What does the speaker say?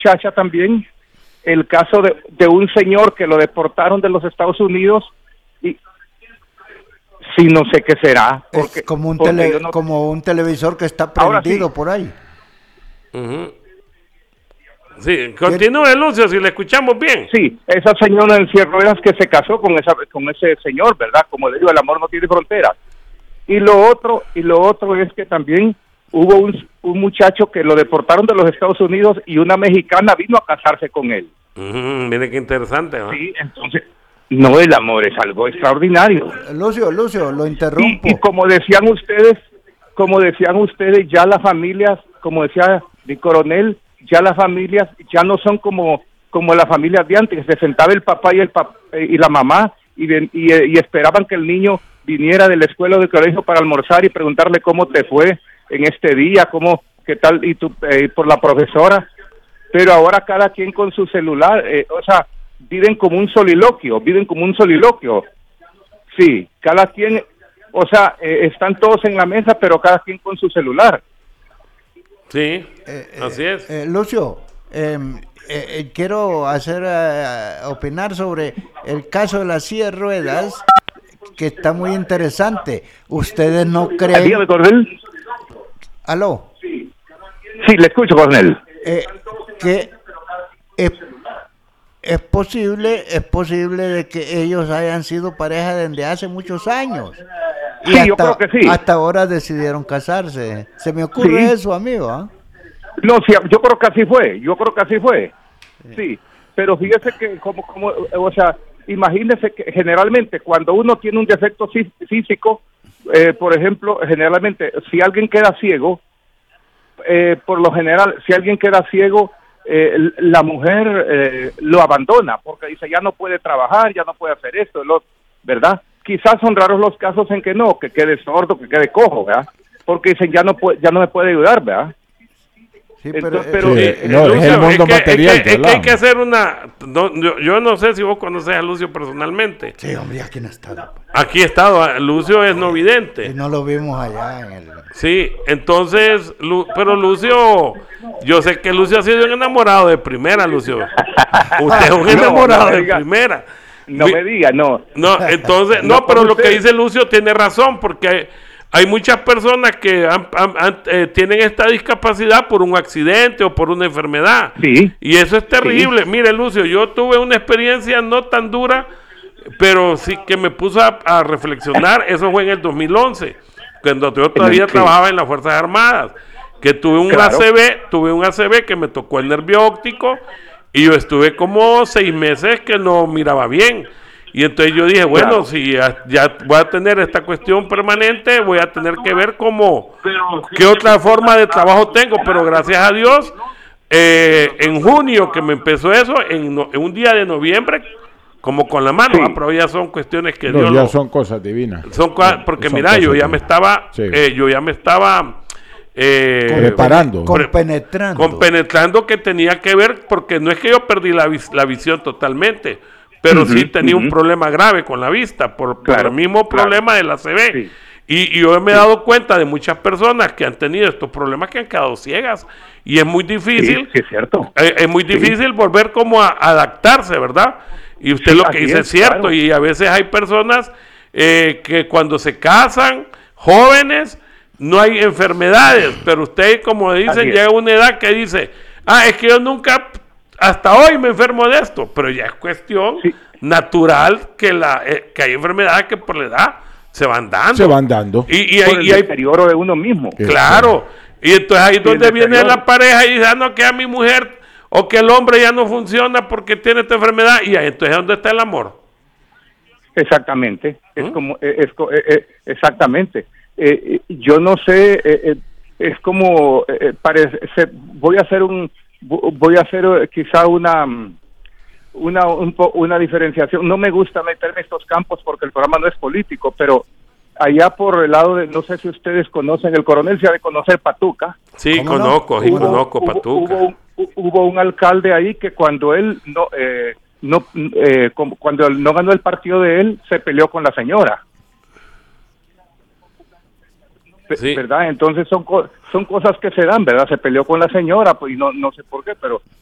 muchacha también, el caso de un señor que lo deportaron de los Estados Unidos y sí, no sé qué será. Porque, es como un televisor que está prendido sí. Por ahí. Uh-huh. Sí, continúe, Lucio, si le escuchamos bien. Sí, esa señora en silla de ruedas que se casó con ese señor, ¿verdad? Como le digo, el amor no tiene fronteras. Y lo otro es que también hubo un muchacho que lo deportaron de los Estados Unidos y una mexicana vino a casarse con él. Mire qué interesante, ¿no? Sí, entonces, no, el amor es algo extraordinario. Lucio, lo interrumpo. Y como decían ustedes, ya las familias, como decía el coronel, ya las familias ya no son como las familias de antes, que se sentaba el papá y la mamá y esperaban que el niño viniera de la escuela o del colegio para almorzar y preguntarle cómo te fue en este día, qué tal, y tú, por la profesora. Pero ahora cada quien con su celular, viven como un soliloquio. Sí, cada quien, están todos en la mesa, pero cada quien con su celular. Sí, así es. Lucio, quiero opinar sobre el caso de las silla de ruedas, que está muy interesante. ¿Ustedes no creen? Dígame, coronel. ¿Aló? Sí, le escucho, coronel. Que es posible de que ellos hayan sido pareja desde hace muchos años. Y sí, yo creo que sí. Hasta ahora decidieron casarse. Se me ocurre eso, amigo. No, sí, yo creo que así fue. Sí, pero fíjese que imagínese que generalmente cuando uno tiene un defecto físico, por ejemplo, generalmente si alguien queda ciego, por lo general, si alguien queda ciego, la mujer lo abandona porque dice ya no puede trabajar, ya no puede hacer esto, ¿verdad? Quizás son raros los casos en que no, que quede sordo, que quede cojo, ¿verdad? Porque dicen ya no me puede ayudar, ¿verdad? Sí, Lucio, es el mundo material. Es que hay que hacer yo no sé si vos conocés a Lucio personalmente. Sí, hombre, aquí no ha estado. Aquí ha estado, Lucio es no vidente. Y no lo vimos allá en el... Sí, entonces, pero Lucio, yo sé que Lucio ha sido un enamorado de primera, Lucio. Usted es un enamorado de primera. No me diga, no. No, entonces, pero lo que dice Lucio tiene razón, porque hay muchas personas que tienen esta discapacidad por un accidente o por una enfermedad. Sí. Y eso es terrible. Sí. Mire, Lucio, yo tuve una experiencia no tan dura, pero sí que me puso a reflexionar. Eso fue en el 2011, cuando yo todavía trabajaba en las Fuerzas Armadas, que tuve un ACV que me tocó el nervio óptico y yo estuve como 6 meses que no miraba bien. Y entonces yo dije, bueno, si ya voy a tener esta cuestión permanente, voy a tener que ver qué otra forma de trabajo tengo. Pero gracias a Dios, en junio que me empezó eso, en un día de noviembre, como con la mano, pero ya son cuestiones que Dios ya son cosas divinas. Porque mira, yo ya me estaba preparando, compenetrando que tenía que ver, porque no es que yo perdí la visión totalmente, pero sí tenía un problema grave con la vista, por el mismo problema de la ACV. Sí. Y yo me he dado cuenta de muchas personas que han tenido estos problemas que han quedado ciegas, y es muy difícil, es cierto. Es muy difícil volver como a adaptarse, ¿verdad? Y usted lo que dice es cierto, claro. Y a veces hay personas que cuando se casan, jóvenes, no hay enfermedades, pero usted, como dicen, llega a una edad que dice, es que yo nunca... Hasta hoy me enfermo de esto, pero ya es cuestión natural que hay enfermedades que por la edad se van dando. Y hay deterioro de uno mismo. Claro. Y entonces ahí es donde viene la pareja y dice, no, que a mi mujer o que el hombre ya no funciona porque tiene esta enfermedad. Y ahí entonces, ¿dónde está el amor? Exactamente. Exactamente. Yo no sé, es como, voy a hacer quizá una diferenciación. No me gusta meterme en estos campos porque el programa no es político, pero allá por el lado de, no sé si ustedes conocen, el coronel se ha de conocer Patuca. Sí, conozco Patuca. Hubo un alcalde ahí que cuando él cuando no ganó el partido de él, se peleó con la señora. Sí. ¿Verdad? Entonces son cosas que se dan, ¿verdad? Se peleó con la señora, pues, y no sé por qué, pero